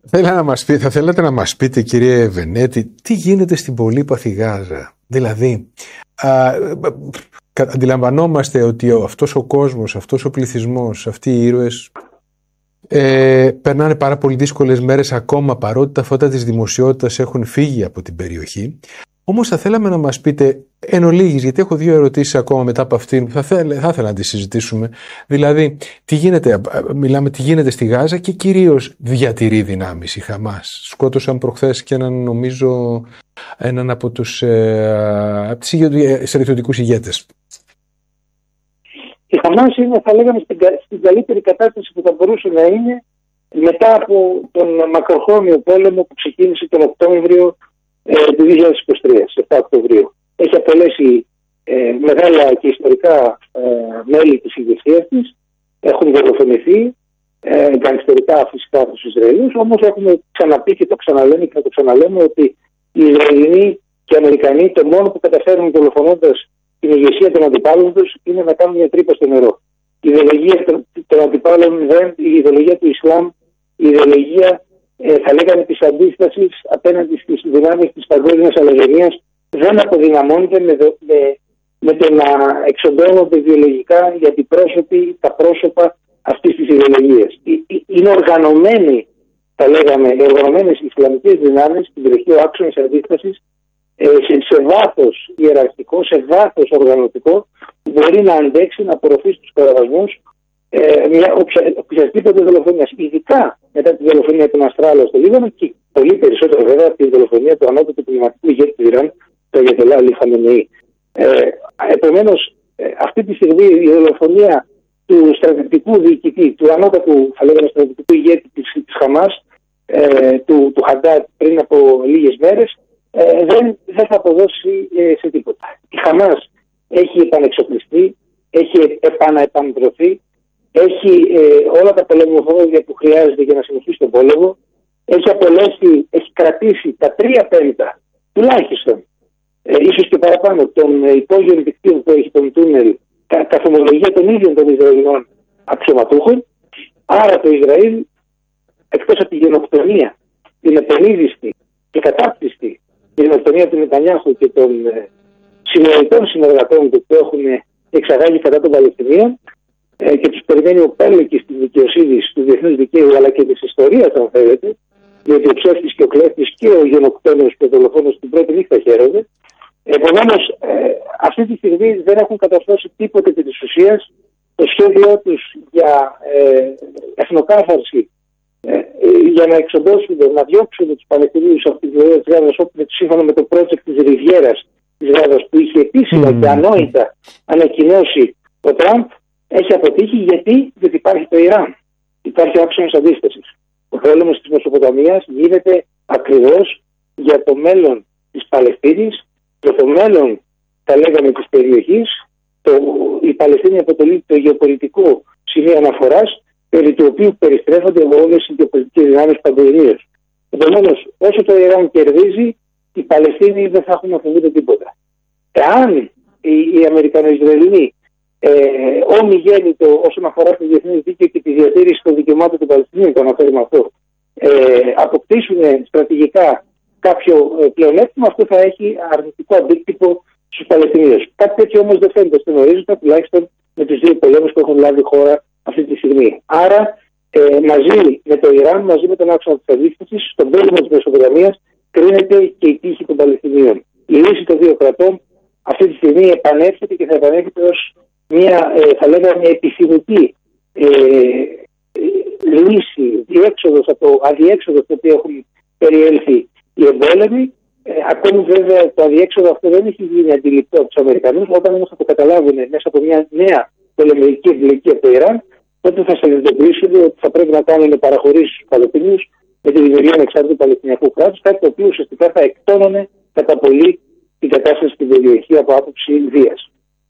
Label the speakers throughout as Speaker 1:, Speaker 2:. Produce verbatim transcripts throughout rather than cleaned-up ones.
Speaker 1: Θέλω να μας πει, θα θέλατε να μας πείτε, κύριε Βενέτη, τι γίνεται στην πολύπαθη Γάζα. Δηλαδή, α, αντιλαμβανόμαστε ότι αυτός ο κόσμος, αυτός ο πληθυσμός, αυτοί οι ήρωες ε, περνάνε πάρα πολύ δύσκολες μέρες ακόμα, παρότι τα φώτα της δημοσιότητας έχουν φύγει από την περιοχή. Όμως θα θέλαμε να μας πείτε εν ολίγης, γιατί έχω δύο ερωτήσεις ακόμα μετά από αυτήν που θα, θέλ, θα ήθελα να τις συζητήσουμε. Δηλαδή, τι γίνεται, μιλάμε τι γίνεται στη Γάζα και κυρίως διατηρεί δυνάμεις η Χαμάς. Σκότωσαν προχθές και έναν, νομίζω, έναν από τους ε, στρατιωτικούς ηγέτες.
Speaker 2: Η Χαμάς είναι, θα λέγαμε, στην, στην καλύτερη κατάσταση που θα μπορούσε να είναι μετά από τον μακροχρόνιο πόλεμο που ξεκίνησε τον Οκτώβριο ε, του δύο χιλιάδες είκοσι τρία, στις επτά Οκτωβρίου. Έχει απολέσει ε, μεγάλα και ιστορικά ε, μέλη της ηγεσίας της, έχουν δολοφονηθεί, ε, γκανιστερικά φυσικά τους Ισραηλούς, όμως έχουμε ξαναπεί και το ξαναλέμε και θα το ξαναλέμε ότι οι Ισραηλοί και οι Αμερικανοί το μόνο που καταφέρουν δολοφονώντας την ηγεσία των αντιπάλων τους είναι να κάνουν μια τρύπα στο νερό. Η ιδεολογία των, των αντιπάλων δεν, η ιδεολογία του Ισλάμ, η ιδεολογία ε, θα λέγαμε της αντίστασης απέναντι στις δυνάμεις της παγκόσμιας αλλαγενίας δεν αποδυναμώνεται με, με, με το να εξοντώνονται ιδεολογικά οι αντιπρόσωποι, τα πρόσωπα αυτής της ιδεολογίας. Είναι οργανωμένοι, θα λέγαμε, οργανωμένες ισλαμικές δυνάμεις στην περιοχή, ο άξονας αντίστασης, σε, σε βάθος ιεραρχικό, σε βάθος οργανωτικό, μπορεί να αντέξει να απορροφήσει τους καταβασμούς ε, μια οποιασδήποτε δολοφονία. Ειδικά μετά τη δολοφονία του Ναστράλα στο Λίβανο και πολύ περισσότερο βέβαια από τη δολοφονία του ανώτατου πνευματικού ηγέτη του Ιράν, του Αγιατολά Αλί Χαμενεή. Ε, Επομένως, ε, αυτή τη στιγμή η δολοφονία του στρατιωτικού διοικητή, του ανώτατου θα λέγαμε στρατιωτικού ηγέτη της, της Χαμάς, ε, του, του Χαντάτ πριν από λίγες μέρες, ε, δεν, δεν θα αποδώσει ε, σε τίποτα. Η Χαμάς έχει επανεξοπλιστεί, έχει επαναεπανδρωθεί, έχει ε, όλα τα πολεμοφόδια που χρειάζεται για να συνεχίσει τον πόλεμο, έχει απολέσει, έχει κρατήσει τα τρία πέμπτα τουλάχιστον, ε, ίσως και παραπάνω, των ε, υπόγειων δικτύων που έχει τον τούνελ, κα, καθ' ομολογία των ίδιων των Ισραηλινών αξιωματούχων. Άρα το Ισραήλ, εκτός από τη γενοκτονία, την επενίδιστη και κατάπτυστη γενοκτονία του Νετανιάχου και των ε, συνολικών συνεργατών του που έχουν εξαγάγει κατά των Παλαιστινίων ε, και τους περιμένει ο πέλεκης της δικαιοσύνης, του διεθνούς δικαίου αλλά και της ιστορίας, αν θέλετε, διότι ο ψεύτης και ο κλέφτης και ο γενοκτόνιος και ο δολοφόνος την πρώτη νύχτα χαίρονται. Επομένως, ε, αυτή τη στιγμή δεν έχουν καταστρώσει τίποτε επί της ουσίας. Το σχέδιό τους για ε, εθνοκάθαρση, ε, για να εξοντώσουν, να διώξουν τους Παλαιστινίους από τη βορρά της Γάζας, όπου σύμφωνα με το project της Ριβιέρας της Γάζας που είχε επίσημα mm. και ανόητα ανακοινώσει ο Τραμπ, έχει αποτύχει. Γιατί, γιατί υπάρχει το Ιράν. Υπάρχει ο άξονας αντίστασης. Ο πόλεμος της Μεσοποταμίας γίνεται ακριβώς για το μέλλον της Παλαιστίνης, για το μέλλον, θα λέγαμε, της περιοχής. Το, η Παλαιστίνη αποτελεί το γεωπολιτικό σημείο αναφοράς, περί του οποίου περιστρέφονται όλες οι γεωπολιτικές δυνάμεις παγκοσμίως. Επομένως, όσο το Ιράν κερδίζει, οι Παλαιστίνοι δεν θα έχουν αφημείται τίποτα. Εάν οι, οι Αμερικανοϊσραηλοί ε, ομιγέννητο όσον αφορά το διεθνές δίκαιο και τη διατήρηση των δικαιωμάτων των Παλαιστινίων, το αναφέρουμε αυτό, ε, αποκτήσουν στρατηγικά κάποιο ε, πλεονέκτημα, αυτό θα έχει αρνητικό αντίκτυπο στους Παλαιστινίους. Κάτι τέτοιο όμως δεν φαίνεται στον ορίζοντα, τουλάχιστον με τους δύο πολέμους που έχουν λάβει η χώρα αυτή τη στιγμή. Άρα, ε, μαζί με το Ιράν, μαζί με τον άξονα της αντίστασης, στον πόλεμο της Μεσοποταμίας κρίνεται και η τύχη των Παλαιστινίων. Η λύση των δύο κρατών αυτή τη στιγμή επανέρχεται και θα επανέρχεται ως μια, ε, θα λέγαμε, μια επιθυμητή ε, ε, λύση, διέξοδος από το αδιέξοδο στο οποίο έχουν περιέλθει οι εμπόλεμοι. Ε, ακόμη βέβαια το αδιέξοδο αυτό δεν έχει γίνει αντιληπτό από τους Αμερικανούς. Όταν όμως θα το καταλάβουν μέσα από μια νέα πολεμική εμπλοκή από το Ιράν, τότε θα συνειδητοποιήσουν ότι θα πρέπει να κάνουν παραχωρήσεις στους Παλαιστινίους με τη δημιουργία ανεξάρτητου Παλαιστινιακού κράτους, κάτι το οποίο ουσιαστικά θα εκτόνωνε κατά πολύ την κατάσταση στην περιοχή από άποψη βίας.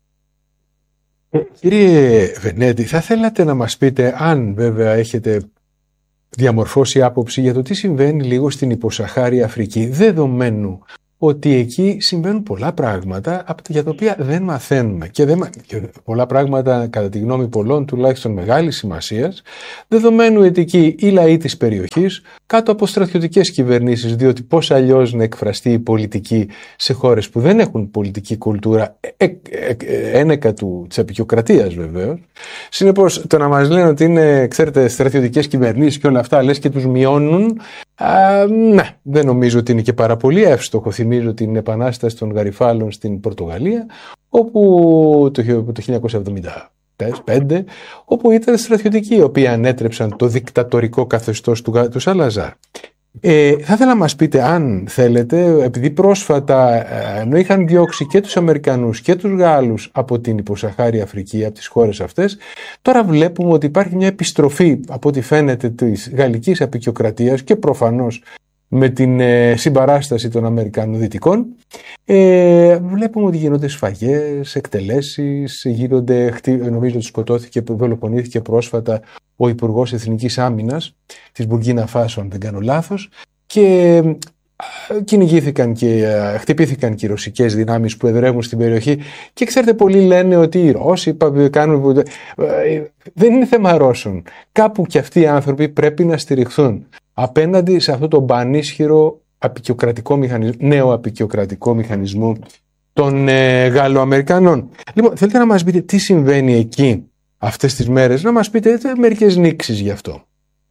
Speaker 1: Κύριε Βενέτη, θα θέλατε να μας πείτε, αν βέβαια έχετε διαμορφώσει άποψη για το τι συμβαίνει λίγο στην υποσαχάρια Αφρική, δεδομένου ότι εκεί συμβαίνουν πολλά πράγματα για τα οποία δεν μαθαίνουμε και, δεν, και πολλά πράγματα κατά τη γνώμη πολλών τουλάχιστον μεγάλης σημασίας, δεδομένου ότι εκεί οι λαοί της περιοχής κάτω από στρατιωτικές κυβερνήσεις, διότι πώς αλλιώς να εκφραστεί η πολιτική σε χώρες που δεν έχουν πολιτική κουλτούρα, ε, ε, ε, ένεκα του, της απεικιοκρατίας βεβαίως. Συνεπώς, το να μας λένε ότι είναι, ξέρετε, στρατιωτικές κυβερνήσεις και όλα αυτά, λες και τους μειώνουν, α, ναι, δεν νομίζω ότι είναι και πάρα πολύ εύστοχο. Θυμίζω την επανάσταση των Γαριφάλων στην Πορτογαλία, όπου το, το χίλια εννιακόσια εβδομήντα πέντε, όπου ήταν στρατιωτικοί οι οποίοι ανέτρεψαν το δικτατορικό καθεστώς του, του Σαλαζάρ. Ε, θα ήθελα να μας πείτε, αν θέλετε, επειδή πρόσφατα ενώ είχαν διώξει και τους Αμερικανούς και τους Γάλλους από την υποσαχάρια Αφρική, από τις χώρες αυτές, τώρα βλέπουμε ότι υπάρχει μια επιστροφή, από ό,τι φαίνεται, της γαλλικής απεικιοκρατίας και προφανώς με την ε, συμπαράσταση των Αμερικανών Δυτικών. Ε, βλέπουμε ότι γίνονται σφαγές, εκτελέσεις, γίνονται, νομίζω ότι σκοτώθηκε, δολοφονήθηκε πρόσφατα ο Υπουργός Εθνικής Άμυνας της Μπουργκίνα Φάσο, αν δεν κάνω λάθος, και κυνηγήθηκαν και χτυπήθηκαν και οι ρωσικές δυνάμεις που εδρεύουν στην περιοχή. Και ξέρετε, πολλοί λένε ότι οι Ρώσοι κάνουν... Δεν είναι θέμα Ρώσων. Κάπου και αυτοί οι άνθρωποι πρέπει να στηριχθούν απέναντι σε αυτό το πανίσχυρο απεικιοκρατικό μηχανισμό, νέο απεικιοκρατικό μηχανισμό των ε, Γαλλοαμερικανών. Λοιπόν, θέλετε να μας πείτε τι συμβαίνει εκεί αυτές τις μέρες, να μας πείτε μερικές νήξεις γι' αυτό.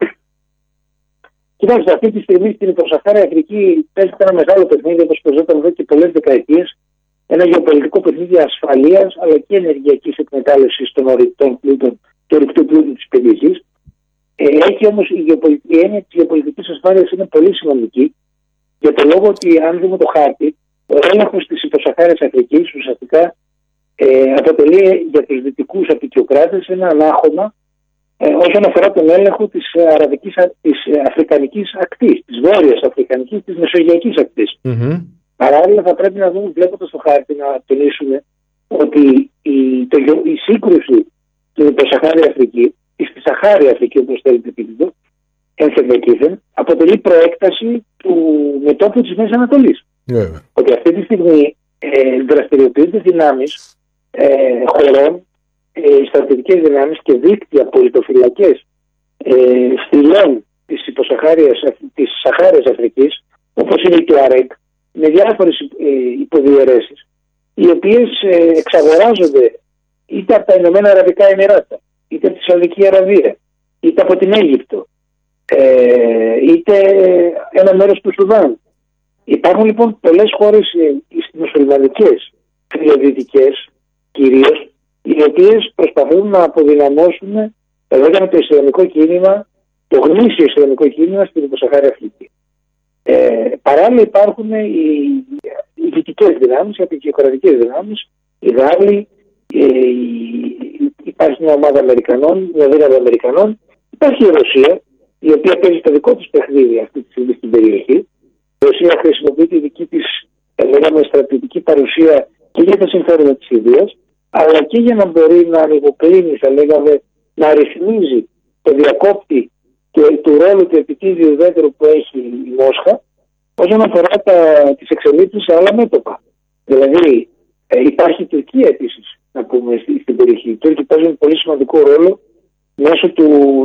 Speaker 2: Κοιτάξτε, αυτή τη στιγμή στην υποσαχάρια Αφρική παίζεται ένα μεγάλο παιχνίδι, όπως παίζονταν εδώ και πολλές δεκαετίες. Ένα γεωπολιτικό παιχνίδι ασφαλείας αλλά και ενεργειακής εκμετάλλευσης των ορυκτών πλούτων, του ορυκτού πλούτου της περιοχής. Έχει όμως η, η έννοια της γεωπολιτικής ασφάλειας είναι πολύ σημαντική, για το λόγο ότι, αν δούμε το χάρτη, ο έλεγχος της υποσαχάριας Αφρικής ουσιαστικά ε, αποτελεί για τους δυτικούς απεικιοκράτες ένα ανάχωμα ε, όσον αφορά τον έλεγχο της, αραβικής, της αφρικανικής ακτής, της βόρειας αφρικανικής, της μεσογειακής ακτής. Mm-hmm. Παράλληλα, θα πρέπει να δούμε, βλέποντας το χάρτη, να τονίσουμε ότι η, το, η σύγκρουση στην υποσαχάρια Αφρική, στη Σαχάρια Αφρική, όπως θέλετε πείτε, ενθεδεκήθεν, αποτελεί προέκταση του μετώπου της Μέσης Ανατολής. Yeah. Ότι αυτή τη στιγμή ε, δραστηριοποιούνται δυνάμεις ε, χωρών, ε, στρατιωτικές δυνάμεις και δίκτυα πολιτοφυλακές ε, στυλών της υποσαχάριας, της Σαχάριας Αφρικής, όπως είναι η Τουαρέκ, με διάφορες ε, υποδιαιρέσεις, οι οποίες ε, εξαγοράζονται είτε από τα Ηνωμένα Αραβικά Εμιράτα, είτε από τη Σαουδική Αραβία, είτε από την Αίγυπτο, ε, είτε ένα μέρος του Σουδάν. Υπάρχουν λοιπόν πολλές χώρες ε, μουσουλμανικές, φιλοδυτικές κυρίως, οι οποίες προσπαθούν να αποδυναμώσουν το ισλαμικό κίνημα, το γνήσιο ισλαμικό κίνημα στην υποσαχάρια Αφρική. Ε, παράλληλα υπάρχουν οι, οι δυτικές δυνάμεις, οι απεικιοκρατικές δυνάμεις, οι Γάλλοι, ε, οι, υπάρχει μια ομάδα Αμερικανών, μια δύναμη Αμερικανών, υπάρχει η Ρωσία, η οποία παίζει το δικό της παιχνίδι αυτή τη στιγμή στην περιοχή. Η Ρωσία χρησιμοποιεί τη δική της λέγαμε, στρατιωτική παρουσία και για τα συμφέροντα της Ινδίας, αλλά και για να μπορεί να ανοιγοκλίνει, θα λέγαμε, να ρυθμίζει το διακόπτη και του ρόλου του επιτίδιου ουδέτερου που έχει η Μόσχα όσον αφορά τα, τις εξελίξεις σε άλλα μέτωπα. Δηλαδή ε, υπάρχει η Τουρκία επίσης, να πούμε, στην περιοχή. Οι Τούρκοι παίζουν πολύ σημαντικό ρόλο μέσω του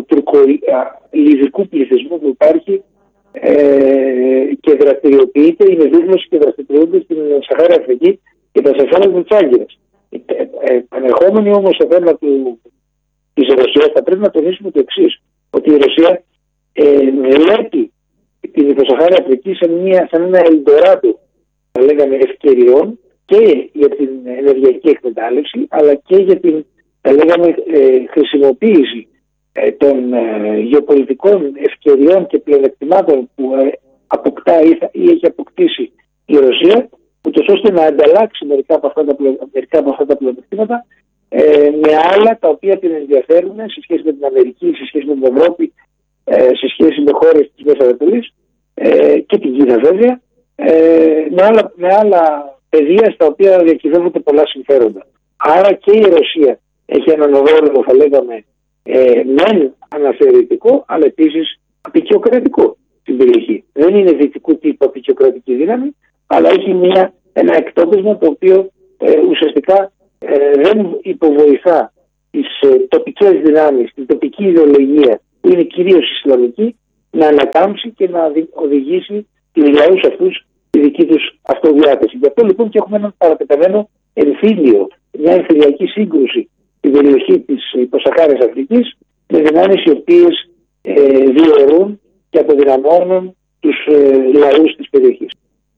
Speaker 2: τουρκο-λιβικού πληθυσμού που υπάρχει ε, και δραστηριοποιείται, είναι δίγνωση και δραστηριοποιούνται στην Σαχάρια Αφρική και τα συμφέροντα της Άγκυρας. Επανερχόμενοι όμως στο θέμα του, της Ρωσίας, θα πρέπει να τονίσουμε το εξής, ότι η Ρωσία ε, βλέπει την υποσαχάρια Αφρική σε, μια, σε ένα ελντοράντο, θα λέγαμε, ευκαιριών και για την ενεργειακή εκμετάλλευση, αλλά και για την, θα λέγαμε, ε, χρησιμοποίηση ε, των ε, γεωπολιτικών ευκαιριών και πλεονεκτημάτων που ε, αποκτά ή, θα, ή έχει αποκτήσει η Ρωσία, ούτως ώστε να ανταλλάξει μερικά από αυτά τα, μερικά από αυτά τα πλεονεκτήματα ε, με άλλα τα οποία την ενδιαφέρουν σε σχέση με την Αμερική, σε σχέση με την Ευρώπη, ε, σε σχέση με χώρες της Μέσης Ανατολής ε, και την Κίνα βέβαια, ε, με, άλλα, με άλλα πεδία στα οποία διακυβεύονται πολλά συμφέροντα. Άρα και η Ρωσία έχει έναν ρόλο, θα λέγαμε, ε, μεν αναθεωρητικό, αλλά επίσης απεικιοκρατικό στην περιοχή. Δεν είναι δυτικού τύπου απεικιοκρατική δύναμη, αλλά έχει μια, ένα εκτόπισμα το οποίο ε, ουσιαστικά ε, δεν υποβοηθά τις ε, τοπικές δυνάμεις, την τοπική ιδεολογία που είναι κυρίως ισλαμική, να ανακάμψει και να οδηγήσει τους λαούς αυτούς στη δική τους αυτοδιάθεση. Γι' αυτό λοιπόν και έχουμε έναν παρατεταμένο εμφύλιο, μια εμφυλιακή σύγκρουση στην περιοχή της υποσαχάρας Αφρικής, με δυνάμεις οι οποίες ε, διαιρούν και αποδυναμώνουν τους ε, λαούς της περιοχής.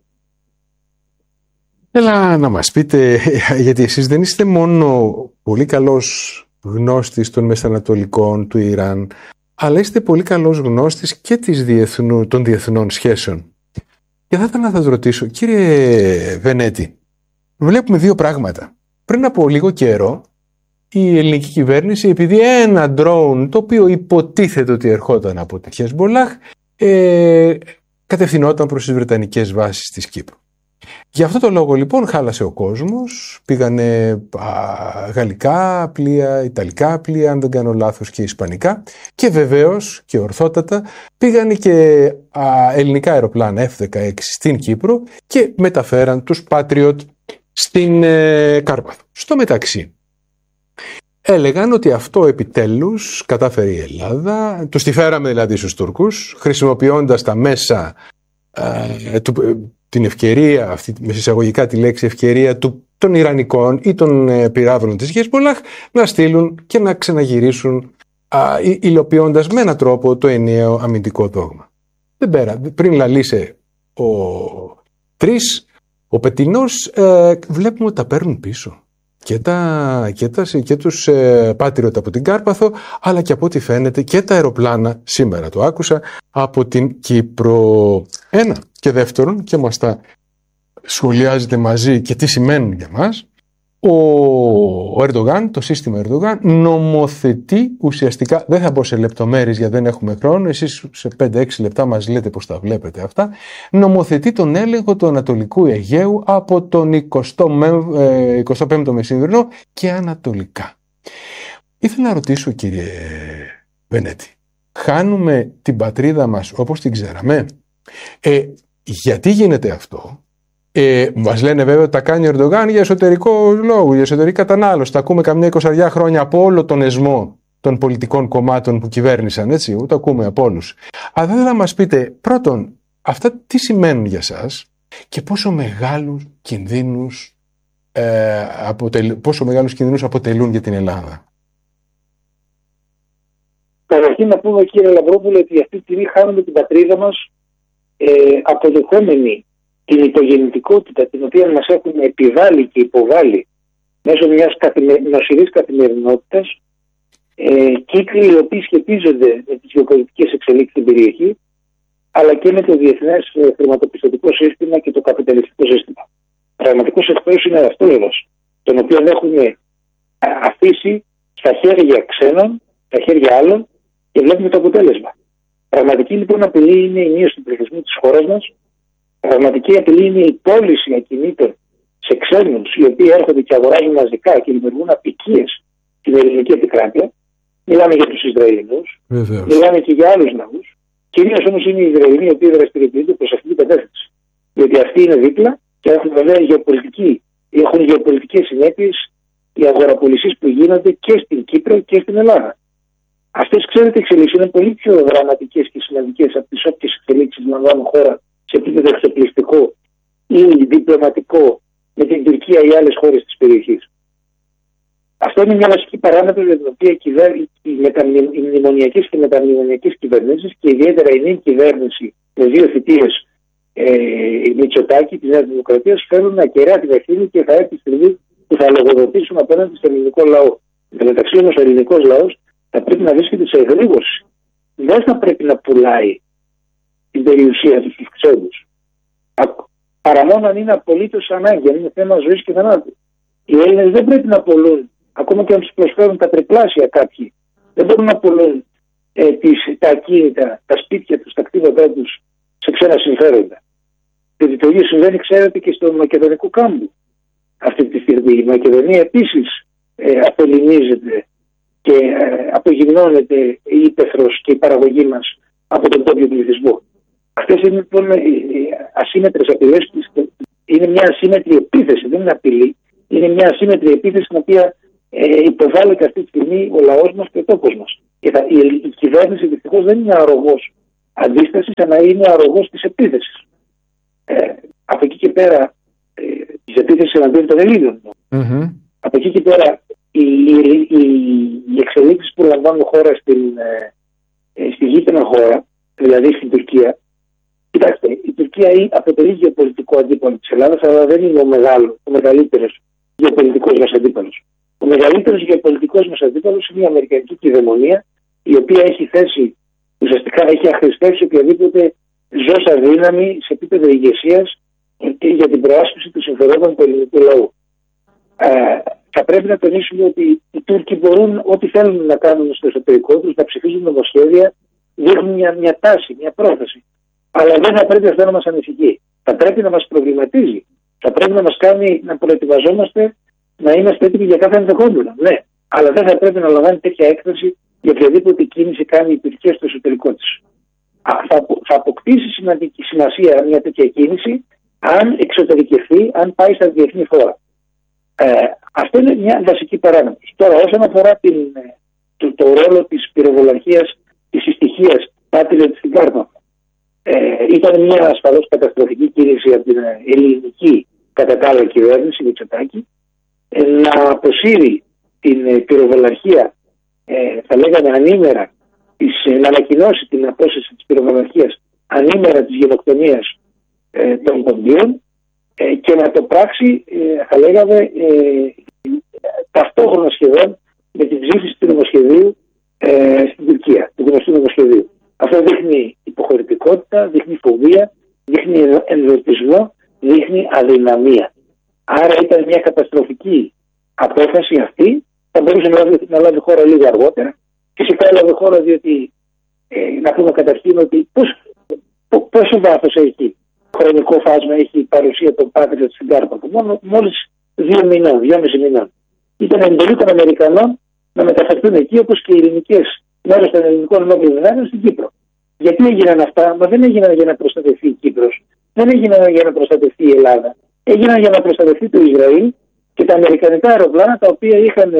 Speaker 1: Έλα να μας πείτε, γιατί εσείς δεν είστε μόνο πολύ καλός γνώστης των Μεσανατολικών, του Ιράν, αλλά είστε πολύ καλός γνώστης και της διεθνού, των διεθνών σχέσεων. Και θα ήθελα να σας ρωτήσω, κύριε Βενέτη, βλέπουμε δύο πράγματα. Πριν από λίγο καιρό, η ελληνική κυβέρνηση, επειδή ένα ντρόουν το οποίο υποτίθεται ότι ερχόταν από τη Χεσμολάχ, ε, κατευθυνόταν προς τις βρετανικές βάσεις της Κύπρου. Γι' αυτό το λόγο λοιπόν χάλασε ο κόσμος, πήγανε α, γαλλικά πλοία, ιταλικά πλοία, αν δεν κάνω λάθος, και ισπανικά, και βεβαίως και ορθότατα πήγανε και α, ελληνικά αεροπλάνα εφ δεκαέξι στην Κύπρο και μεταφέραν τους Patriot στην ε, Κάρπαθο. Στο μεταξύ έλεγαν ότι αυτό επιτέλους κατάφερε η Ελλάδα, τους τη φέραμε δηλαδή στους Τούρκους, χρησιμοποιώντας τα μέσα ε, του, την ευκαιρία, αυτή, με εισαγωγικά τη λέξη ευκαιρία του, των Ιρανικών ή των ε, πυράβλων της Χεσμολάχ, να στείλουν και να ξαναγυρίσουν α, υλοποιώντας με έναν τρόπο το ενιαίο αμυντικό δόγμα. Δεν πέρα, πριν λαλήσε ο Τρεις, ο Πετινός, ε, βλέπουμε ότι τα παίρνουν πίσω. Και, τα, και, τα, και τους ε, Patriot από την Κάρπαθο, αλλά και από ό,τι φαίνεται και τα αεροπλάνα, σήμερα το άκουσα, από την Κύπρο. Ένα. Και δεύτερον, και μας τα σχολιάζετε μαζί και τι σημαίνουν για μας, ο, ο Ερντογάν, το σύστημα Ερντογάν, νομοθετεί ουσιαστικά, δεν θα μπω σε λεπτομέρειες γιατί δεν έχουμε χρόνο, εσείς σε πέντε έξι λεπτά μας λέτε πώς τα βλέπετε αυτά, νομοθετεί τον έλεγχο του Ανατολικού Αιγαίου από τον εικοστό πέμπτο μεσημβρινό και ανατολικά. Ήθελα να ρωτήσω, κύριε Βενέτη, χάνουμε την πατρίδα μας όπως την ξέραμε? Ε, γιατί γίνεται αυτό? Ε, μας λένε βέβαια ότι τα κάνει ο Ερντογάν για εσωτερικό λόγο, για εσωτερική κατανάλωση. Τα ακούμε καμιά εικοσαριά χρόνια από όλο τον εσμό των πολιτικών κομμάτων που κυβέρνησαν, έτσι, ούτε ακούμε από όλους. Αλλά θα ήθελα να μας πείτε, πρώτον, αυτά τι σημαίνουν για σας και πόσο μεγάλους κινδύνους, ε, αποτελ, πόσο μεγάλους κινδύνους αποτελούν για την Ελλάδα.
Speaker 2: Καταρχήν να πούμε, κύριε Λαμπρόπουλο, ότι αυτή τη στιγμή χάνουμε την πατρίδα μας ε, αποδεχόμενη την υπογεννητικότητα την οποία μας έχουν επιβάλει και υποβάλει μέσω μιας καθημε... νοσηρής καθημερινότητας, ε, κύκλοι οι οποίοι σχετίζονται με τις γεωπολιτικές εξελίξεις στην περιοχή, αλλά και με το διεθνές χρηματοπιστωτικό σύστημα και το καπιταλιστικό σύστημα. Πραγματικός εχθρός είναι αυτός, τον οποίο έχουμε αφήσει στα χέρια ξένων, στα χέρια άλλων, και βλέπουμε το αποτέλεσμα. Πραγματική λοιπόν απειλή είναι η μείωση του πληθυσμού της χώρας μας. Πραγματική απειλή είναι η πώληση ακινήτων σε ξένους, οι οποίοι έρχονται και αγοράζουν μαζικά και δημιουργούν απικίες στην ελληνική επικράτεια. Μιλάμε για τους Ισραηλινούς, μιλάμε και για άλλους λαούς. Κυρίως όμως είναι οι Ισραηλινοί οι οποίοι δραστηριοποιούνται προς αυτή την κατεύθυνση. Διότι αυτοί είναι δίπλα και έχουν βέβαια γεωπολιτική, έχουν γεωπολιτικές συνέπειες οι αγοραπολισίες που γίνονται και στην Κύπρο και στην Ελλάδα. Αυτές, ξέρετε, εξελίξεις είναι πολύ πιο δραματικές και σημαντικές από τις όποιες εξελίξεις λαμβάνουν χώρα σε επίπεδο εξοπλιστικό ή διπλωματικό με την Τουρκία ή άλλες χώρες της περιοχής. Αυτό είναι μια βασική παράμετρο για την οποία οι, μεταμνη... οι μνημονιακές και μεταμνημονιακές κυβερνήσεις, και ιδιαίτερα η νέα κυβέρνηση με δύο θητείες ε, Μητσοτάκη της Νέας Δημοκρατίας, φέρουν ακεραία την ευθύνη και θα έρθει η στιγμή που θα λογοδοτήσουν απέναντι στον ελληνικό λαό. Εν τω μεταξύ όμως ο ελληνικός λαός θα πρέπει να βρίσκεται σε εγρήγορση. Δεν θα πρέπει να πουλάει την περιουσία του στους ξένους. Παρά μόνο αν είναι απολύτως ανάγκη, αν είναι θέμα ζωής και θανάτου. Οι Έλληνες δεν πρέπει να πουλούν, ακόμα και αν τους προσφέρουν τα τριπλάσια κάποιοι, δεν μπορούν να πουλούν ε, τις, τα ακίνητα, τα σπίτια τους, τα κτήματά τους σε ξένα συμφέροντα. Γιατί το ίδιο συμβαίνει, ξέρετε, και στο μακεδονικό κάμπο. Αυτή τη στιγμή η Μακεδονία επίσης ε, απελληνίζεται και ε, απογυμνώνεται η ύπαιθρος και η παραγωγή μας από τον τόπιο πληθυσμό. Αυτές είναι λοιπόν ασύμμετρες απειλές, είναι μια ασύμμετρη επίθεση, δεν είναι απειλή, είναι μια ασύμμετρη επίθεση στην οποία ε, υποβάλλεται αυτή τη στιγμή ο λαός μας και ο τόπος μας. Και θα, η, η κυβέρνηση δυστυχώς δεν είναι αρρωγός αντίσταση σαν να είναι ο αρρωγός της επίθεσης. Ε, από εκεί και πέρα, ε, της επίθεσης εναντίον των Ελλήνων.
Speaker 1: Mm-hmm.
Speaker 2: Από εκεί και πέρα, οι, οι, οι, οι εξελίξεις που λαμβάνουν χώρα στην, ε, στη γείτονα χώρα, δηλαδή στην Τουρκία. Κοιτάξτε, η Τουρκία αποτελεί γεωπολιτικό αντίπαλο της Ελλάδας, αλλά δεν είναι ο, μεγάλο, ο μεγαλύτερος γεωπολιτικός μας αντίπαλος. Ο μεγαλύτερος γεωπολιτικός μας αντίπαλος είναι η Αμερικανική κυδαιμονία, η οποία έχει θέσει, ουσιαστικά έχει αχρηστεύσει οποιαδήποτε ζώσα δύναμη σε επίπεδο ηγεσίας για την προάσπιση των συμφερόντων του ελληνικού λαού. Ε, θα πρέπει να τονίσουμε ότι οι Τούρκοι μπορούν ό,τι θέλουν να κάνουν στο εσωτερικό τους, να ψηφίζουν νομοσχέδια, δείχνουν μια, μια τάση, μια πρόθεση. Αλλά δεν θα πρέπει αυτό να μας ανησυχεί. Θα πρέπει να μας προβληματίζει. Θα πρέπει να μας κάνει να προετοιμαζόμαστε, να είμαστε έτοιμοι για κάθε ενδεχόμενο. Ναι, αλλά δεν θα πρέπει να λαμβάνει τέτοια έκθεση για οποιαδήποτε κίνηση κάνει η Τουρκία στο εσωτερικό της. Θα, θα αποκτήσει σημαντική σημασία μια τέτοια κίνηση αν εξωτερικευθεί, αν πάει στα διεθνή φόρα. Ε, αυτό είναι μια βασική παράμετρος. Τώρα, όσον αφορά την, το, το ρόλο της πυροβολαρχίας, της συστοιχίας Patriot στην Κάρπαθο, ε, ήταν μια ασφαλώς καταστροφική κίνηση από την ελληνική κατά τα άλλα κυβέρνηση Μητσοτάκη, ε, να αποσύρει την πυροβολαρχία, ε, θα λέγαμε ανήμερα, της, να ανακοινώσει την απόσυρση της πυροβολαρχίας ανήμερα της γενοκτονίας ε, των κονδύων, ε, και να το πράξει, ε, θα λέγαμε, ε, ταυτόχρονα σχεδόν με την ψήφιση του νομοσχεδίου ε, στην Τουρκία, του γνωστού νομοσχεδίου. Αυτό δείχνει υποχωρητικότητα, δείχνει φοβία, δείχνει ενδοτισμό, δείχνει αδυναμία. Άρα ήταν μια καταστροφική απόφαση αυτή, θα μπορούσε να λάβει, να λάβει χώρα λίγο αργότερα. Φυσικά έλαβε χώρα διότι, ε, να πούμε καταρχήν ότι πώς, πόσο βάθος έχει, χρονικό φάσμα έχει η παρουσία των Patriot στην Κάρπαθο. Μόνο, μόλις δύο μηνών, δυόμιση μηνών. Ήταν εντολή των Αμερικανών να μεταφερθούν εκεί, όπως και οι ελληνικές μέρος των ελληνικών ενόπλων δυνάμεων στην Κύπρο. Γιατί έγιναν αυτά? Μα δεν έγιναν για να προστατευτεί η Κύπρος, δεν έγιναν για να προστατευτεί η Ελλάδα. Έγιναν για να προστατευτεί το Ισραήλ και τα αμερικανικά αεροπλάνα, τα οποία είχαν,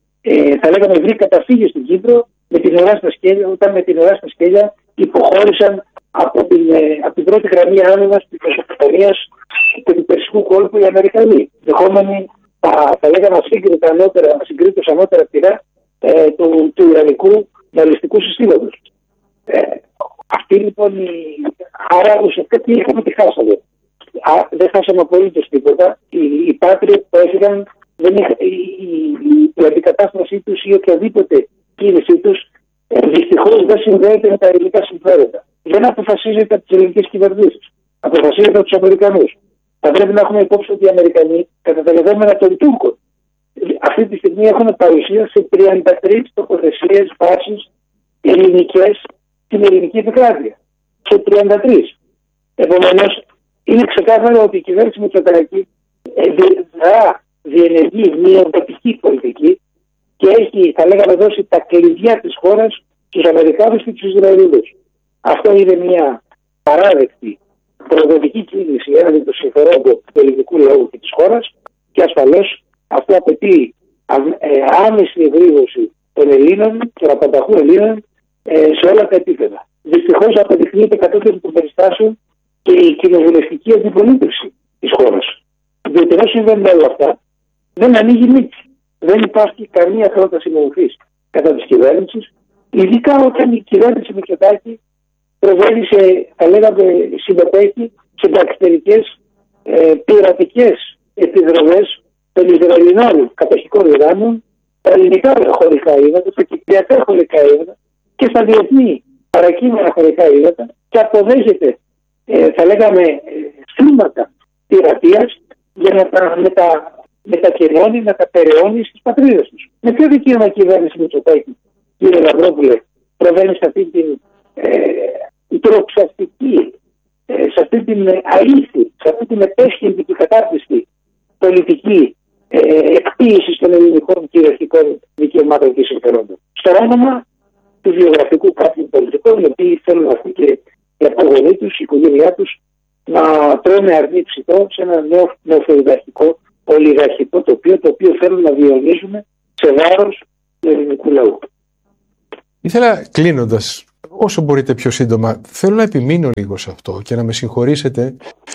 Speaker 2: ε, θα λέγαμε, βρει καταφύγιο στην Κύπρο με την ουρά στα σκέλια, όταν με την ουρά στα σκέλια υποχώρησαν από την, ε, από την πρώτη γραμμή άμυνας της Μεσοποταμίας και του Περσικού κόλπου οι Αμερικανοί. Δεχόμενοι, θα, θα λέγαμε, ασύγκριτα ανώτερα, ασυγκρίτως ανώτερα πειρά ε, του, του Ιρανικού μπαλιστικού συστήματος. Ε, αυτή λοιπόν η... Άρα ουσιαστικά τι είχαμε, τι χάσαμε. Α, δεν χάσαμε απολύτως τίποτα. Οι, οι Patriot που έφυγαν, δεν είχα, η, η, η αντικατάστασή τους ή οποιαδήποτε κίνησή τους ε, δυστυχώς δεν συνδέεται με τα ελληνικά συμφέροντα. Δεν αποφασίζεται από τις ελληνικές κυβερνήσεις. Αποφασίζεται από τους Αμερικανούς. Θα πρέπει να έχουμε υπόψη ότι οι Αμερικανοί, κατά τα λεγόμενα των Τούρκων, αυτή τη στιγμή έχουν παρουσία σε τριάντα τρεις τοποθεσίες βάσεις ελληνικές στην ελληνική επικράτεια. Σε τριάντα τρεις. Επομένως, είναι ξεκάθαρο ότι η κυβέρνηση Μητσοτάκη θα διενεργεί μια εντατική πολιτική και έχει, θα λέγαμε, δώσει τα κλειδιά της χώρας στους Αμερικάνους και τους Ισραηλινούς. Αυτό είναι μια παράδεκτη προδοτική κίνηση έναντι των συμφερόντων του ελληνικού λαού και της χώρας και ασφαλώς αυτό απαιτεί άμεση εγρήγορση των Ελλήνων, των απανταχού Ελλήνων σε όλα τα επίπεδα. Δυστυχώς αποδεικνύεται κατώτερη των περιστάσεων και η κοινοβουλευτική αντιπολίτευση της χώρας. Διότι ενώ συμβαίνουν όλα αυτά, δεν ανοίγει μύτη. Δεν υπάρχει καμία πρόταση μορφής κατά της κυβέρνησης, ειδικά όταν η κυβέρνηση Μητσοτάκη προβαίνει σε, θα λέγαμε, συμμετέχει σε μπαξτερικές ε, πειρατικές επιδρομές των Ισραηλινών κατοχικών δυνάμεων, τα ελληνικά χωρικά ύδατα, τα κυπριακά χωρικά ύδατα και στα διεθνή παρακείμενα χωρικά ύδατα και αποδέχεται, ε, θα λέγαμε, στήματα πειρατείας για να τα μετα, μετακενώνει, να τα περαιώνει στις πατρίδες τους. Με ποιο δικαίωμα η κυβέρνηση Μητσοτάκη, κύριε Λαυρόπουλε, προβαίνει σε αυτή την ε, τροξαστική, ε, σε αυτή την αήθη, σε αυτή την επέσχυντη και κατάρτιστη πολιτική ε, εκποίηση των ελληνικών κυριαρχικών δικαιωμάτων και συμφερόντων. Στο όνομα του βιογραφικού κάποιων πολιτικών, οι οποίοι θέλουν αυτοί και οι απογονοί τους, η οικογένειά τους, να τρώνε αρνή ψητό σε ένα νέο νεοφεουδαρχικό, ολιγαρχικό τοπίο, το οποίο θέλουν να διαιωνίζουν σε βάρος του ελληνικού λαού.
Speaker 1: Ήθελα, κλείνοντας, όσο μπορείτε πιο σύντομα. Θέλω να επιμείνω λίγο σε αυτό και να με συγχωρήσετε.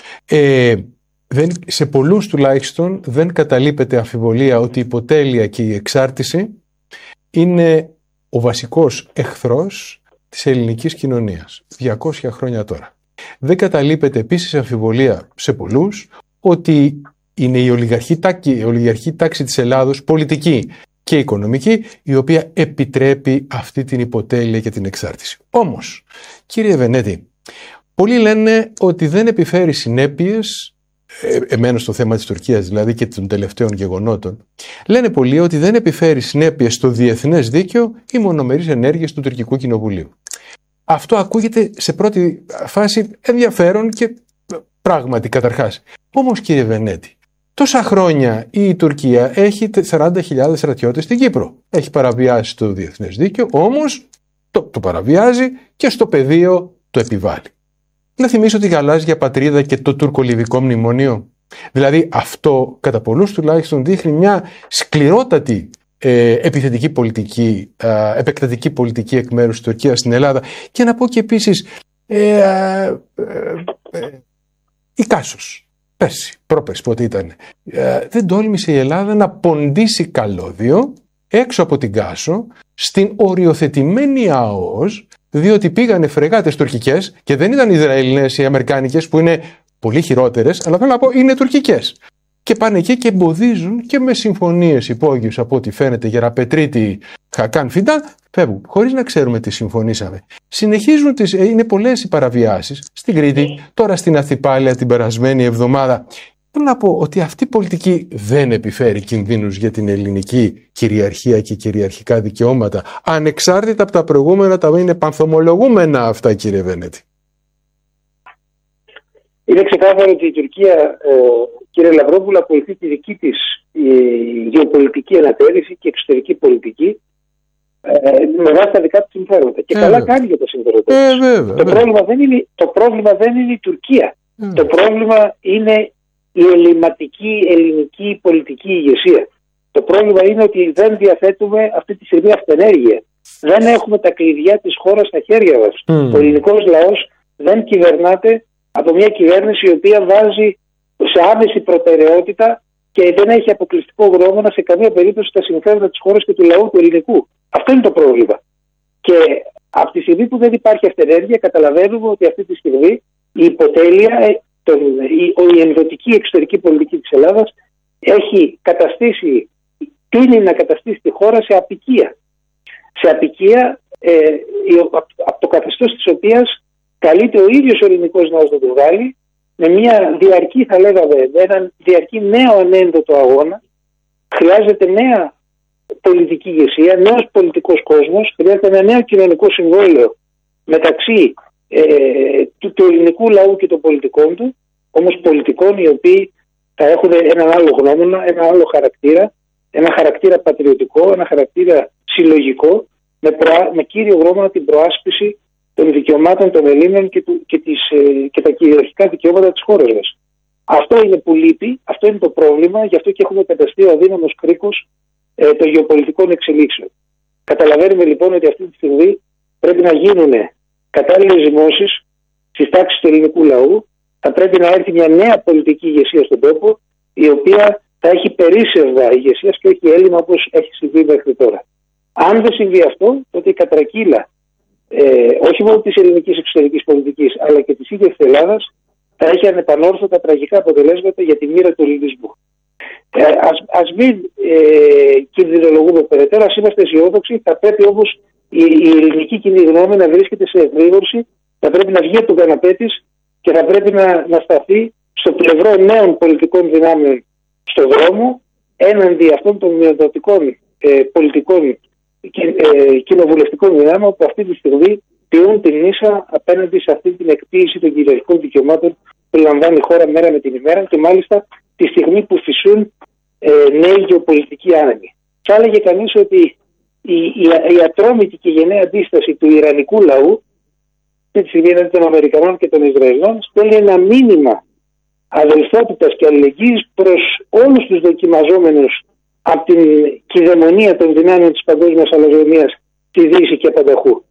Speaker 1: Ε, δεν, σε πολλούς τουλάχιστον δεν καταλείπεται αμφιβολία ότι η υποτέλεια και η εξάρτηση είναι ο βασικός εχθρός της ελληνικής κοινωνίας, διακόσια χρόνια τώρα. Δεν καταλείπεται επίσης αμφιβολία σε πολλούς ότι είναι η ολιγαρχική τάξη, η ολιγαρχική τάξη της Ελλάδος, πολιτική και οικονομική, η οποία επιτρέπει αυτή την υποτέλεια και την εξάρτηση. Όμως, κύριε Βενέτη, πολλοί λένε ότι δεν επιφέρει συνέπειες, ε, εμένω στο θέμα της Τουρκίας δηλαδή και των τελευταίων γεγονότων, λένε πολλοί ότι δεν επιφέρει συνέπειες στο διεθνές δίκαιο ή μονομερείς ενέργειες του Τουρκικού Κοινοβουλίου. Αυτό ακούγεται σε πρώτη φάση ενδιαφέρον και πράγματι καταρχάς. Όμως, κύριε Βενέτη, τόσα χρόνια η Τουρκία έχει σαράντα χιλιάδες στρατιώτες στην Κύπρο. Έχει παραβιάσει το διεθνές δίκαιο, όμως το, το παραβιάζει και στο πεδίο το επιβάλλει. Να θυμίσω τη γαλάζια πατρίδα και το τουρκολιβικό μνημόνιο. Δηλαδή αυτό κατά πολλούς τουλάχιστον δείχνει μια σκληρότατη ε, επιθετική πολιτική, ε, επεκτατική πολιτική εκ μέρους της Τουρκίας στην Ελλάδα. Και να πω και επίσης ε, ε, ε, ε, η Κάσος. Πέρσι, πρόπερσι, πότε ήταν. Ε, δεν τόλμησε η Ελλάδα να ποντίσει καλώδιο έξω από την Κάσο στην οριοθετημένη ΑΟΣ, διότι πήγανε φρεγάτες τουρκικές και δεν ήταν Ισραηλινές ή Αμερικάνικες που είναι πολύ χειρότερες, αλλά θέλω να πω είναι τουρκικές. Και πάνε εκεί και εμποδίζουν και με συμφωνίες υπόγειους από ό,τι φαίνεται Γεραπετρίτη, Χακάν Φιντάν, φεύγουν χωρίς να ξέρουμε τι συμφωνήσαμε. Συνεχίζουν, τις, είναι πολλές οι παραβιάσεις στην Κρήτη, τώρα στην Αθιπάλαια την περασμένη εβδομάδα. Θέλω να πω ότι αυτή η πολιτική δεν επιφέρει κινδύνους για την ελληνική κυριαρχία και κυριαρχικά δικαιώματα, ανεξάρτητα από τα προηγούμενα, τα είναι πανθομολογούμενα αυτά, κύριε Βενέτη.
Speaker 2: Είναι ξεκάθαρο ότι η Τουρκία, ε, κύριε Λαυρόπουλο, ακολουθεί τη δική της η, γεωπολιτική ανατέλεση και εξωτερική πολιτική ε, με βάση τα δικά του συμφέροντα. Και ε, καλά βέβαια. Κάνει για τα συμφέροντα. Ε, βέβαια, το, πρόβλημα δεν είναι, το πρόβλημα δεν είναι η Τουρκία. Ε. Το πρόβλημα είναι η ελληματική ελληνική πολιτική ηγεσία. Το πρόβλημα είναι ότι δεν διαθέτουμε αυτή τη στιγμή αυτενέργεια. Δεν έχουμε τα κλειδιά της χώρας στα χέρια μας. Mm. Ο ελληνικός λαός δεν κυβερνάται από μια κυβέρνηση η οποία βάζει σε άμεση προτεραιότητα και δεν έχει αποκλειστικό γνώμονα σε καμία περίπτωση τα συμφέροντα της χώρας και του λαού του ελληνικού. Αυτό είναι το πρόβλημα. Και από τη στιγμή που δεν υπάρχει αυτενέργεια, καταλαβαίνουμε ότι αυτή τη στιγμή η υποτέλεια, η ενδοτική εξωτερική πολιτική της Ελλάδας έχει καταστήσει, τείνει να καταστήσει τη χώρα σε απικία. Σε απικία ε, από το καθεστώς της οποίας καλείται ο ίδιος ο ελληνικός λαός να το βγάλει με μια διαρκή, θα λέγαμε, έναν διαρκή νέο ανένδοτο αγώνα. Χρειάζεται νέα πολιτική ηγεσία, νέος πολιτικός κόσμος, χρειάζεται ένα νέο κοινωνικό συμβόλαιο μεταξύ ε, του, του ελληνικού λαού και των πολιτικών του, όμως πολιτικών οι οποίοι θα έχουν έναν άλλο γνώμονα, ένα άλλο χαρακτήρα, ένα χαρακτήρα πατριωτικό, ένα χαρακτήρα συλλογικό, με, προα, με κύριο γνώμονα την προάσπιση των δικαιωμάτων των Ελλήνων και, του, και, τις, και τα κυριαρχικά δικαιώματα της χώρας μας. Αυτό είναι που λείπει, αυτό είναι το πρόβλημα, γι' αυτό και έχουμε καταστεί ο αδύναμος κρίκος ε, των γεωπολιτικών εξελίξεων. Καταλαβαίνουμε λοιπόν ότι αυτή τη στιγμή πρέπει να γίνουν κατάλληλες ζυμώσεις στις τάξεις του ελληνικού λαού, θα πρέπει να έρθει μια νέα πολιτική ηγεσία στον τόπο, η οποία θα έχει περίσσευδα ηγεσίας και όχι έλλειμμα όπως έχει συμβεί μέχρι τώρα. Αν δεν συμβεί αυτό, τότε η κατρακύλα Ε, όχι μόνο της ελληνικής εξωτερικής πολιτικής αλλά και της ίδιας της Ελλάδας θα έχει ανεπανόρθωτα τραγικά αποτελέσματα για τη μοίρα του ελληνισμού. Ε, ας, ας μην ε, κινδυνολογούμε περαιτέρω, ας είμαστε αισιόδοξοι. Θα πρέπει όμως η, η ελληνική κοινή γνώμη να βρίσκεται σε ευρύγορση, θα πρέπει να βγει από τον καναπέ της και θα πρέπει να, να σταθεί στο πλευρό νέων πολιτικών δυνάμεων στον δρόμο έναντι αυτών των μειοδοτικών ε, πολιτικών και ε, κοινοβουλευτικών δυνάμεων που αυτή τη στιγμή πιούν την ίσα απέναντι σε αυτή την εκποίηση των κυριαρχικών δικαιωμάτων που λαμβάνει η χώρα μέρα με την ημέρα και μάλιστα τη στιγμή που φυσούν ε, νέοι γεωπολιτικοί άνεμοι. Θα έλεγε κανείς ότι η, η, η ατρόμητη και γενναία αντίσταση του Ιρανικού λαού, αυτή τη στιγμή έναντι των Αμερικανών και των Ισραηλινών, στέλνει ένα μήνυμα αδελφότητας και αλληλεγγύης προς όλους τους δοκιμαζόμενους από την κυδαιμονία των δυνάμεων της παγκόσμιας αλαζονίας στη Δύση και πανταχού.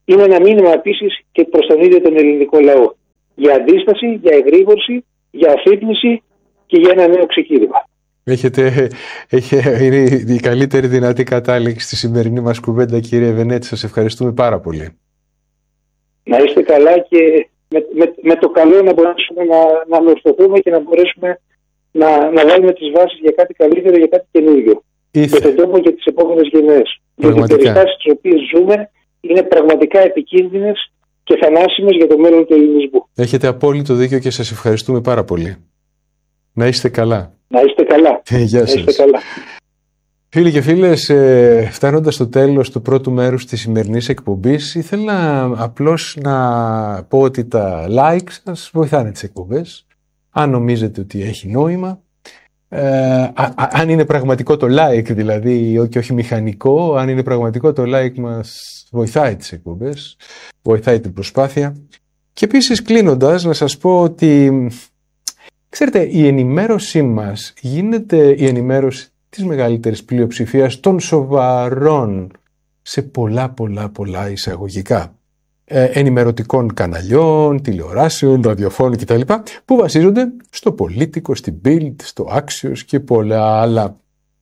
Speaker 2: είναι ένα μήνυμα επίσης και προς τον ίδιο τον ελληνικό λαό. Για αντίσταση, για εγρήγορση, για αφύπνιση και για ένα νέο ξεκίνημα.
Speaker 1: Έχετε, έχει, είναι η καλύτερη δυνατή κατάληξη στη σημερινή μας κουβέντα, κύριε Βενέτη. Σας ευχαριστούμε πάρα πολύ.
Speaker 2: Να είστε καλά και με, με, με το καλό να μπορέσουμε να, να ανορθωθούμε και να μπορέσουμε να, να βάλουμε τις βάσεις για κάτι καλύτερο, για κάτι καινούργιο. Ήθε. Για τον τόπο και τις επόμενες γενναίες. Γιατί οι περιστάσεις τις οποίες ζούμε είναι πραγματικά επικίνδυνες και θανάσιμες για το μέλλον του ελληνισμού. Έχετε απόλυτο δίκιο και σας ευχαριστούμε πάρα πολύ. Να είστε καλά. Να είστε καλά. Γεια σας. Να είστε καλά. Φίλοι και φίλες, φτάνοντας στο τέλος του πρώτου μέρους της σημερινής εκπομπής, ήθελα απλώς να πω ότι τα like σας βοηθάνε τις εκπομπές. Αν νομίζετε ότι έχει νόημα, ε, α, α, αν είναι πραγματικό το like δηλαδή και όχι μηχανικό, αν είναι πραγματικό το like μας βοηθάει τις εκπομπές, βοηθάει την προσπάθεια. Και επίσης κλείνοντας να σας πω ότι, ξέρετε, η ενημέρωσή μας γίνεται η ενημέρωση της μεγαλύτερης πλειοψηφίας των σοβαρών, σε πολλά πολλά πολλά εισαγωγικά, ε, ενημερωτικών καναλιών, τηλεοράσεων, ραδιοφώνων κτλ. Που βασίζονται στο Πολίτικο, στην Bild, στο Axios και πολλά άλλα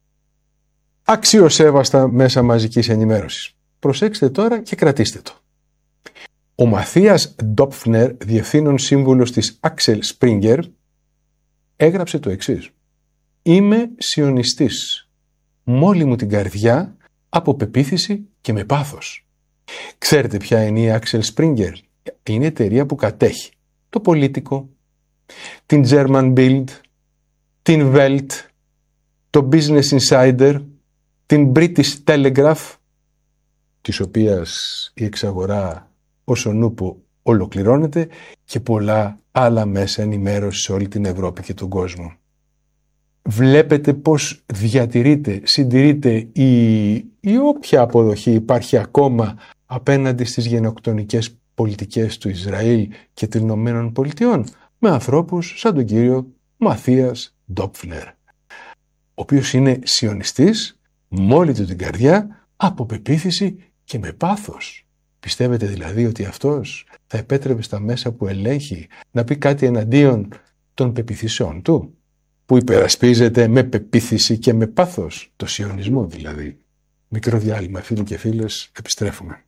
Speaker 2: αξιοσέβαστα μέσα μαζικής ενημέρωσης. Προσέξτε τώρα και κρατήστε το. Ο Μαθίας Ντόπφνερ, διευθύνων σύμβουλος της Axel Springer, έγραψε το εξής: «Είμαι σιωνιστής, μόλι μου την καρδιά, από πεποίθηση και με πάθος». Ξέρετε ποια είναι η Axel Springer? Είναι η εταιρεία που κατέχει το Πολίτικο, την German Bild, την Welt, το Business Insider, την British Telegraph, της οποίας η εξαγορά όσον ούπο ολοκληρώνεται, και πολλά άλλα μέσα ενημέρωσης σε όλη την Ευρώπη και τον κόσμο. Βλέπετε πώς διατηρείται, συντηρείται η, η όποια αποδοχή υπάρχει ακόμα απέναντι στις γενοκτονικές πολιτικές του Ισραήλ και των Ηνωμένων Πολιτειών, με ανθρώπους σαν τον κύριο Μαθίας Ντόπφνερ, ο οποίος είναι σιωνιστής, μόλι του την καρδιά, από πεποίθηση και με πάθος. Πιστεύετε δηλαδή ότι αυτός θα επέτρεπε στα μέσα που ελέγχει να πει κάτι εναντίον των πεποιθήσεων του, που υπερασπίζεται με πεποίθηση και με πάθος, το σιωνισμό δηλαδή? Μικρό διάλειμμα, φίλοι και φίλες, επιστρέφουμε.